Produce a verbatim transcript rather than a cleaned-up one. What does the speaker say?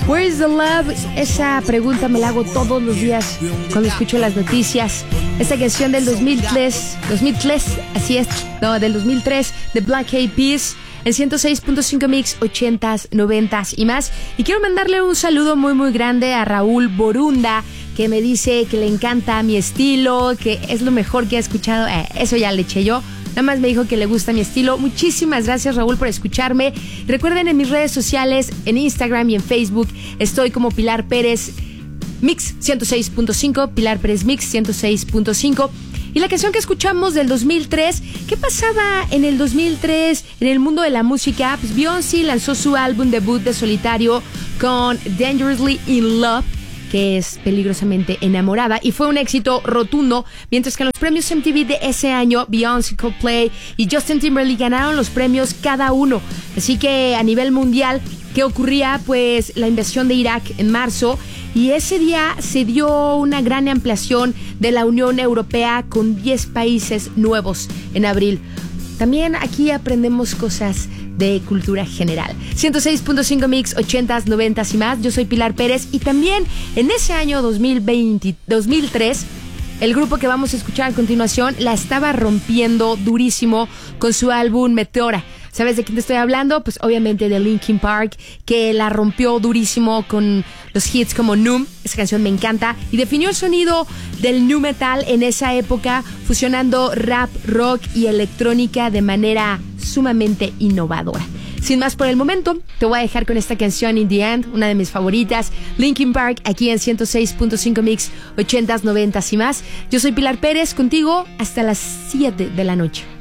Where's the love? Esa pregunta me la hago todos los días cuando escucho las noticias. Esta canción del dos mil tres, dos mil tres, así es, no, del dos mil tres, de Black Eyed Peas, en ciento seis punto cinco Mix, ochentas, noventas y más. Y quiero mandarle un saludo muy muy grande a Raúl Borunda, que me dice que le encanta mi estilo, que es lo mejor que ha escuchado. Eh, eso ya le eché yo. Nada más me dijo que le gusta mi estilo. Muchísimas gracias, Raúl, por escucharme. Recuerden, en mis redes sociales, en Instagram y en Facebook, estoy como Pilar Pérez Mix ciento seis punto cinco, Pilar Pérez Mix ciento seis punto cinco. Y la canción que escuchamos del dos mil tres, ¿qué pasaba en el dos mil tres en el mundo de la música? Pues Beyoncé lanzó su álbum debut de solitario con Dangerously in Love, que es Peligrosamente Enamorada, y fue un éxito rotundo, mientras que en los premios M T V de ese año, Beyoncé, Coldplay y Justin Timberlake ganaron los premios cada uno. Así que a nivel mundial, ¿qué ocurría? Pues la invasión de Irak en marzo, y ese día se dio una gran ampliación de la Unión Europea con diez países nuevos en abril. También aquí aprendemos cosas de cultura general. ciento seis punto cinco Mix, ochentas, noventas y más. Yo soy Pilar Pérez, y también en ese año dos mil veinte, dos mil tres, el grupo que vamos a escuchar a continuación la estaba rompiendo durísimo con su álbum Meteora. ¿Sabes de quién te estoy hablando? Pues obviamente de Linkin Park, que la rompió durísimo con los hits como Numb. Esa canción me encanta y definió el sonido del nu metal en esa época, fusionando rap, rock y electrónica de manera sumamente innovadora. Sin más por el momento, te voy a dejar con esta canción In The End, una de mis favoritas, Linkin Park, aquí en ciento seis punto cinco Mix, ochentas, noventas y más. Yo soy Pilar Pérez, contigo hasta las siete de la noche.